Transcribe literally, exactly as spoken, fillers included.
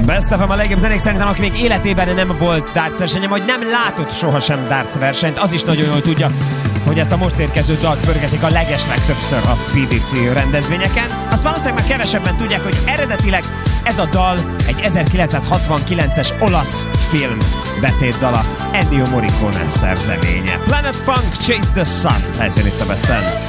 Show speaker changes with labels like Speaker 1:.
Speaker 1: Best of a legjobb zenék szerintem, aki még életében nem volt darts versenyen, vagy nem látott sohasem darts versenyt, az is nagyon jól tudja, hogy ezt a most érkező dalt pörgetik a legeslegtöbbször a pé dé cé rendezvényeken. Azt valószínűleg már kevesebben tudják, hogy eredetileg ez a dal egy ezerkilencszázhatvankilences olasz film betétdala, Ennio Morricone szerzeménye. Planet Funk, Chase the Sun, ez jön itt a Best of.